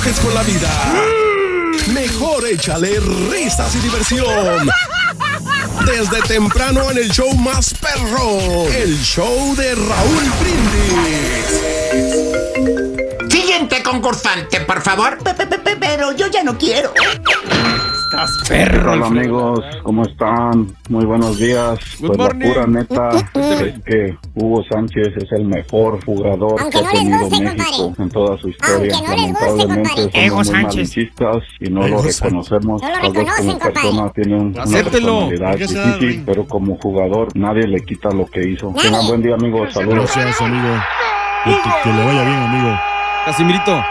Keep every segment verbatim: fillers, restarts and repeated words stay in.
enojes con la vida. Mejor échale risas y diversión. Desde temprano en el show más perro, el show de Raúl Brindis. Siguiente concursante, por favor. Pero yo ya no quiero. Estás perro. Hola amigos, ¿cómo están? Muy buenos días. Good Pues morning. la pura neta es que Hugo Sánchez es el mejor jugador Aunque que no ha les tenido guste, México compadre. en toda su historia. Aunque no les guste, Lamentablemente compadre. Hugo somos muy Sánchez. malinchistas y no lo Hugo reconocemos. No lo Tal vez reconocen, como compadre. persona tiene un- una Acéptelo. personalidad ¿Por qué se da, difícil, Ring? pero como jugador nadie le quita lo que hizo. Nadie. Tengan buen día amigos, saludos. Gracias, amigo. Que, que- que le vaya bien, amigo. Casimirito.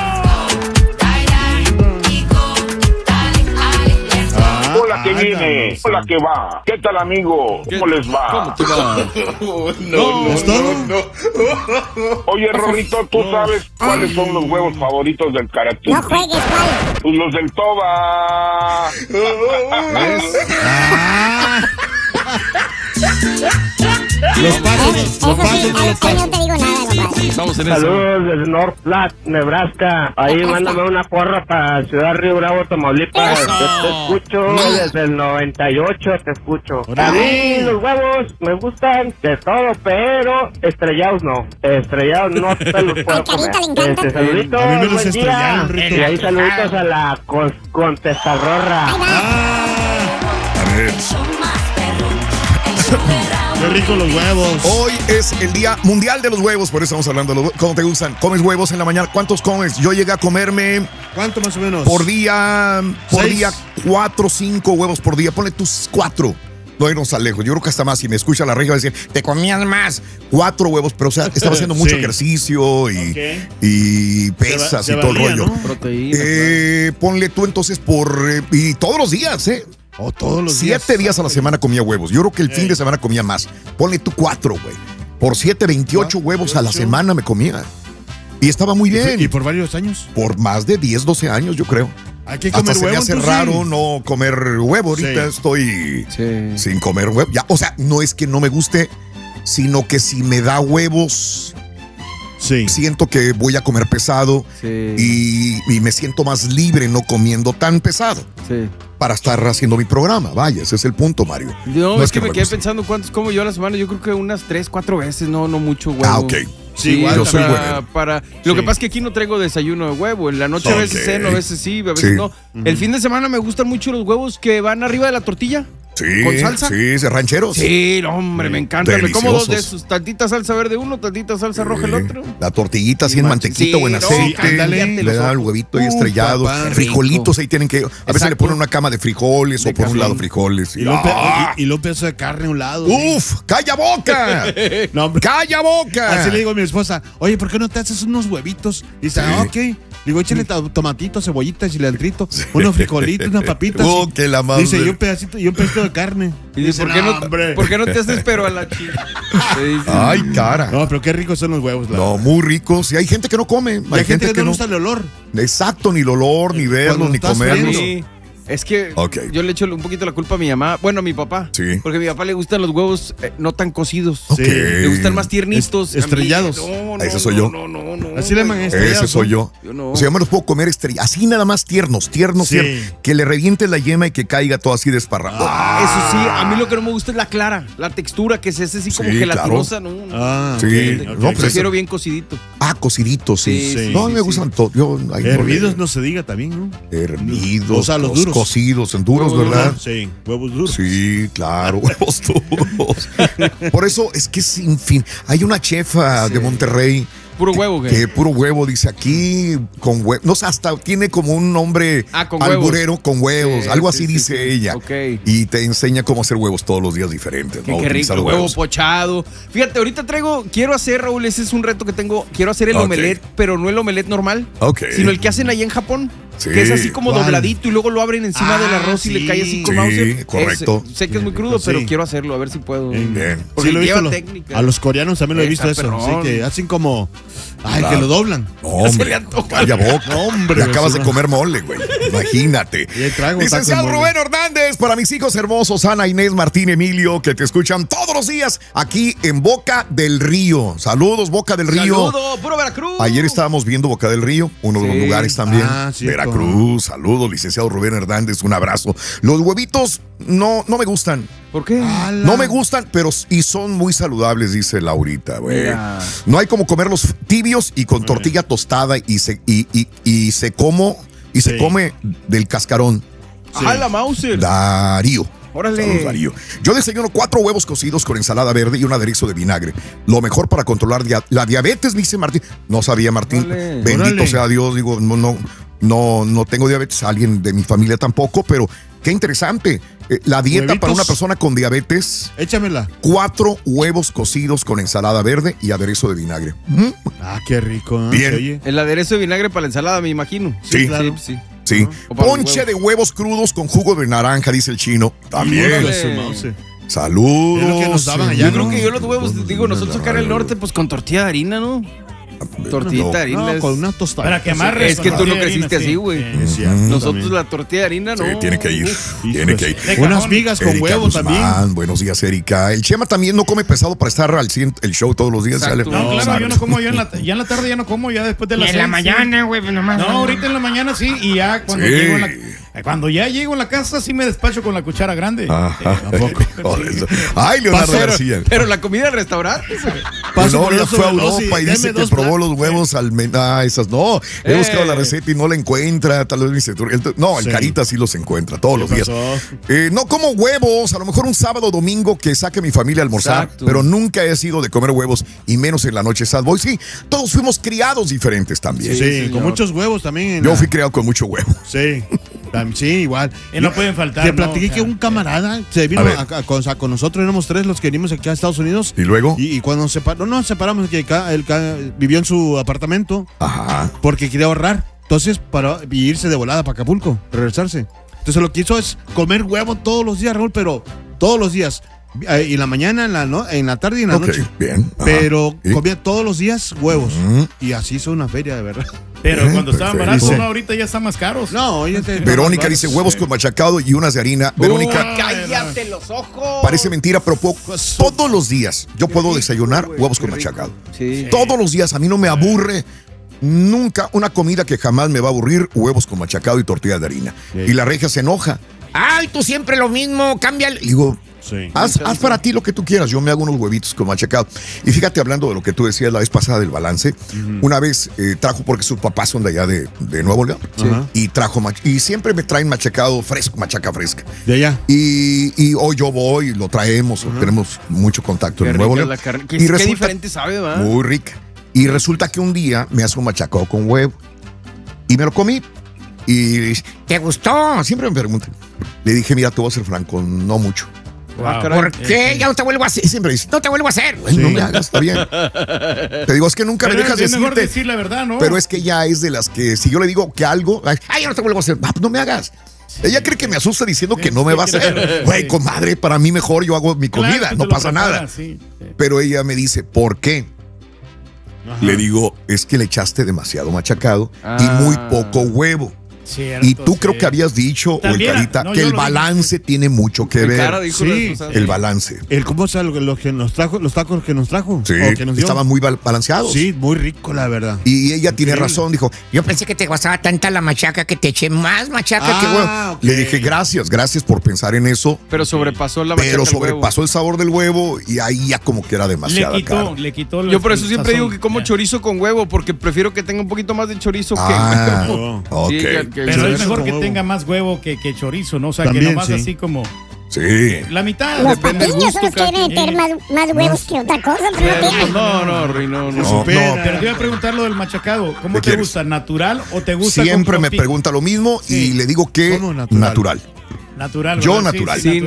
Ah, Hola, que viene. ándale. Hola, que va. ¿Qué tal, amigo? ¿Cómo les va? ¿Cómo te va? No, ¿es todo? Oye, Rorrito, ¿tú sabes cuáles son los huevos favoritos del karate? No juegues, ¿cuál? Pues los del Toba. Ah. Los pasos, Eso los sí, pasos, ahí, los ahí no pasos. te digo nada, compadre. Estamos en eso. Saludos desde North Platte, Nebraska. Ahí mándame una porra para Ciudad Río Bravo, Tamaulipas. Eso. Yo te escucho desde el noventa y ocho, te escucho. Órale. A mí los huevos me gustan de todo, pero estrellados no. Estrellados no te los puedo Al Carita comer. le encanta. Este, saluditos, A mí me los buen estrellaron, día. Rito. Y ahí saluditos a la con contestadora. Ahí va. Ah, A ver, qué rico los huevos. hoy es el Día Mundial de los Huevos, por eso estamos hablando de los huevos. ¿Cómo te gustan? ¿Comes huevos en la mañana? ¿Cuántos comes? Yo llegué a comerme ¿Cuánto más o menos? por día, por Seis. día, cuatro, cinco huevos por día. Ponle tus cuatro. No irnos tan lejos. Yo creo que hasta más. Si me escucha la regia va a decir, te comías más. Cuatro huevos, pero o sea, estaba haciendo mucho Sí. ejercicio y, Ok. y Se pesas va- se y todo el valía, rollo. ¿no? Proteína. Eh, ponle tú entonces por... eh, y todos los días, ¿eh? Oh, todos los Siete días a la semana comía huevos. Yo creo que el Ey. fin de semana comía más. Ponle tú cuatro, güey. Por siete, veintiocho huevos a la veintiocho. semana me comía. Y estaba muy bien. ¿Y por varios años? Por más de diez, doce años, yo creo. Hay que Hasta comer se me huevo. hace entonces. raro no comer huevo. Ahorita Sí. estoy Sí. sin comer huevo. Ya, o sea, no es que no me guste, sino que si me da huevos, Sí. siento que voy a comer pesado Sí. y, y me siento más libre no comiendo tan pesado Sí. para estar haciendo mi programa. Vaya, ese es el punto, Mario. No, es que, me me quedé guste. pensando cuántos como yo a la semana. Yo creo que unas tres, cuatro veces, no, no mucho huevo. Ah, ok. Sí, igual, yo soy para, huevero. para- Lo Sí. que pasa es que aquí no traigo desayuno de huevo. En la noche a veces Ok. ceno, a veces sí, a veces Sí. no. El fin de semana me gustan mucho los huevos que van arriba de la tortilla. Sí, ¿Con salsa? sí, de rancheros. Sí, no, hombre, me encanta. Me como dos de Deliciosos. esos. Tantita salsa verde uno, tantita salsa roja el otro. La tortillita así Sí, en manches. mantequita Sí, o en no, aceite. ándale. Le da el huevito ahí Uh, estrellado. papá, Frijolitos rico. ahí tienen que. A veces Exacto. le ponen una cama de frijoles De o por un cajón. lado frijoles. Y luego, un pe- ¡Ah! y, y luego un pedazo de carne a un lado. ¡Uf! ¡Calla boca! No, hombre. ¡Calla boca! Así le digo a mi esposa, oye, ¿por qué no te haces unos huevitos? Y dice, Sí. ah, ok. Digo, échale to- tomatito, cebollita, cilantrito, unos frijolitos, unas papitas. Oh, y- que la madre. Dice, y un pedacito, y un pedacito de carne. Y dice, ¿por qué, no, hombre. ¿por qué no te haces pero a la chica? Te dice. ¡Ay, cara! No, pero qué ricos son los huevos. La No, muy ricos. Y hay gente que no come. Y hay gente que no le gusta el olor. Exacto, ni el olor, ni verlos, Cuando ni estás comerlos. Sí. Es que Ok. yo le echo un poquito la culpa a mi mamá, bueno, a mi papá. Sí. Porque a mi papá le gustan los huevos eh, no tan cocidos. Ok. Le gustan más tiernitos. Es- estrellados. A mí, no, no, Ese soy no, yo. No, no, no. Así le llaman no. estrellados. Ese soy yo. Yo no. O sea, yo me los puedo comer estrellados. Así nada más tiernos, tiernos, Sí. tiernos. Que le reviente la yema y que caiga todo así desparramado. Eso sí, a mí lo que no me gusta es la clara, la textura, que se hace así como Sí, gelatinosa, ¿no? no. Ah, Sí. ok, ok, No, ok. pues Prefiero bien cocidito. Ah, cocidito, sí. Sí, sí, no, a mí sí, me sí. gustan todos. Yo, ay, no, Hervidos le- no se diga también, ¿no? Hervidos. O sea, los cos- duros. Cocidos, en duros, Huevos ¿verdad? Sí, huevos duros. Sí, claro, huevos duros. Por eso es que sin fin. Hay una chefa Sí. de Monterrey Puro huevo, que güey. puro huevo dice aquí con huevo. No sé, hasta tiene como un nombre Ah, con alburero con huevos. Sí, algo sí, así sí, dice sí. ella. Ok. Y te enseña cómo hacer huevos todos los días diferentes. Qué, ¿no? qué rico, Utilizar el huevo huevos. pochado. Fíjate, ahorita traigo, quiero hacer, Raúl, ese es un reto que tengo. Quiero hacer el Ok. omelette, pero no el omelette normal, Ok. sino el que hacen allá en Japón. Sí. Que es así como ¿Cuál? dobladito y luego lo abren encima Ah, del arroz y sí. le cae así con Sí, Mauser. correcto. Ese, sé que es muy Qué crudo, rico, pero sí. quiero hacerlo, a ver si puedo. Bien. Bien. Porque Sí, lo he lleva visto, lo- técnica. a los coreanos también lo he visto Está eso. perrón. Sí, que hacen como Ay, Claro. que lo doblan. No, hombre, calla boca. No, hombre, Te acabas de vecino. comer mole, güey. Imagínate. Y ahí traigo Licenciado taco de mole. Rubén Hernández, para mis hijos hermosos, Ana, Inés, Martín, Emilio, que te escuchan todos los días aquí en Boca del Río. Saludos, Boca del Río. Saludos, puro Veracruz. Ayer estábamos viendo Boca del Río, uno de los Sí. lugares también. Ah, cierto. Veracruz, saludos, licenciado Rubén Hernández, un abrazo. Los huevitos no, no me gustan. ¿Por qué? Ala. No me gustan, pero y son muy saludables, dice Laurita, güey. Mira. No hay como comerlos tibios y con tortilla tostada y se y, y, y se como y se Sí. come del cascarón. Sí. ¡Ah, la Mauser! Darío. Órale. Saludos, Darío. Yo desayuno cuatro huevos cocidos con ensalada verde y un aderezo de vinagre. Lo mejor para controlar dia- la diabetes, me dice Martín. No sabía, Martín. Órale. Bendito Órale. sea Dios. Digo, no, no, no, no tengo diabetes. Alguien de mi familia tampoco, pero qué interesante. Eh, la dieta Huevitos. para una persona con diabetes. Échamela. Cuatro huevos cocidos con ensalada verde y aderezo de vinagre. ¿Mm? Ah, qué rico. ¿no? Bien. Se oye. El aderezo de vinagre para la ensalada, me imagino. Sí. claro. Sí, sí. Sí. O para los Ponche de huevos crudos con jugo de naranja, dice el chino. También. Órale, su mouse. Saludos. Es lo que nos daban allá, Yo creo ¿no? que yo los huevos, digo, nosotros acá en el norte, pues con tortilla de harina, ¿no? Tortillita No. de harina. No, es- con una tostada. Para que amarres. Es que con tú no tortilla de creciste harina, así, sí. güey. Sí. Es cierto, Nosotros también. la tortilla de harina, no. Sí, tiene que ir. Uf. Tiene que ir. De Unas cajón. migas con Erika huevo Guzmán, también. buenos días, Erika. El Chema también no come pesado para estar al cien el show todos los días. Exacto. Sale- No, claro, Exacto. yo no como yo en la, ya en la tarde ya no como, ya después de Y las en la seis, mañana, güey, pues nomás. sí. No, ahorita en la mañana sí, y ya cuando Sí. llego en la, cuando ya llego en la casa sí me despacho con la cuchara grande. Ajá. Sí, tampoco. Por eso. Ay, Leonardo Pero, García. pero la comida del restaurante, güey. Paso No, por ya eso fue a veloz y Europa y deme dice que dos probó platos. los huevos al men- ah, esas no. He Eh. buscado la receta y no la encuentra. Tal vez dice, el- no, el Sí. Carita sí los encuentra todos los ¿Qué días. pasó? Eh, no como huevos, a lo mejor un sábado o domingo que saque mi familia a almorzar, Exacto. pero nunca he sido de comer huevos y menos en la noche sad boy. Sí, todos fuimos criados diferentes también. Sí, señor. con muchos huevos también. en Yo la- fui criado con mucho huevo. Sí, tam- sí, igual. Y no pueden faltar, Te ¿no? platiqué O sea, que un camarada se vino A ver. acá con, o sea, con nosotros, éramos tres los que venimos aquí a Estados Unidos. ¿Y luego? Y, y cuando nos separamos, no nos separamos, que ca- él ca- vivió en su apartamento Ajá. porque quería ahorrar. Entonces, para y irse de volada para Acapulco, regresarse. Entonces, lo que hizo es comer huevo todos los días, Raúl, pero todos los días. Eh, Y en la mañana, en la, no, en la tarde y en la Ok, noche. bien. Ajá. Pero ¿Y? comía todos los días huevos. Mm. Y así hizo una feria, de verdad. Pero Bien, cuando estaban perfecto. baratos, no, ahorita ya están más caros. No, oye, te- Verónica no, dice no, huevos sí. con machacado y unas de harina. Verónica, Ay, ¡Cállate los ojos! parece mentira, pero po- todos los días yo puedo rico, desayunar güey, huevos qué con rico. machacado. Sí. Todos los días, a mí no me aburre nunca una comida que jamás me va a aburrir, huevos con machacado y tortilla de harina. Sí. Y la regia se enoja. Ay, tú siempre lo mismo, cámbiale. Le digo, Sí. haz, haz para ti lo que tú quieras, yo me hago unos huevitos con machacado. Y fíjate, hablando de lo que tú decías la vez pasada del balance, una vez eh, trajo, porque sus papás son de allá de, de Nuevo León, Ajá. y trajo, mach- y siempre me traen machacado fresco, machaca fresca. De allá. Y, y hoy yo voy, lo traemos, tenemos mucho contacto Qué en Nuevo rica León. la carne. Qué, Y qué resulta- diferente sabe, ¿va? Muy rica. Y resulta que un día me hace un machacado con huevo. Y me lo comí. Y dice, ¿te gustó? Siempre me preguntan. Le dije, mira, te voy a ser franco, no mucho. Ah, Wow. caray. ¿Por qué? Ya no te vuelvo a hacer. Y siempre dice, No te vuelvo a hacer. "Güey, no me hagas, está bien. Te digo, es que nunca Pero me dejas es mejor decirte. decir la verdad, ¿no? Pero es que ella es de las que, si yo le digo que algo, ay, ay, ya no te vuelvo a hacer, ah, pues no me hagas. Ella cree que me asusta diciendo que no me va a hacer. Güey, comadre, para mí mejor yo hago mi Claro, comida, tú no te lo pasa nada. preparas, sí, sí. Pero ella me dice, ¿por qué? Ajá. Le digo, es que le echaste demasiado machacado Ah. y muy poco huevo. Cierto, Y tú creo sí. que habías dicho, o el También, Carita, no, que yo el lo dije. balance tiene mucho que Mi ver. cara dijo Sí, la vez pasada. El balance. El cómo sea lo, lo que nos trajo, los tacos que nos trajo. Sí, o que nos dio. estaban muy bal- balanceados. Sí, muy rico, la verdad. Y ella tiene Increíble. razón, dijo, Yo pensé que te gustaba tanta la machaca que te eché más machaca que Ah, huevo. ok. le dije, gracias, gracias por pensar en eso, Pero sobrepasó la pero machaca al huevo. sobrepasó el sabor del huevo y ahí ya como que era Le demasiada quitó, carne. le quitó el- Yo por eso el siempre sazón. digo que como Ya. chorizo con huevo, porque prefiero que tenga un poquito más de chorizo Ah, que huevo. ok. Sí, que- que- Pero Chorizo es mejor con que huevo. tenga más huevo que, que chorizo, ¿no? O sea, También, que nomás sí. así como Sí. la mitad. Los Depende del patiños gusto, son los que quieren cada meter más, más huevos que otra cosa, pero no Pero, tienen. no, no, Rui, no, no. No, supera. no, Pero te iba a preguntar lo del machacado. ¿Cómo ¿Qué te quieres? gusta? ¿Natural o te gusta Siempre con me torti- pregunta lo mismo y Sí. le digo que ¿Cómo natural? natural. Natural. Yo ¿verdad? Sí, natural. sí, Sí,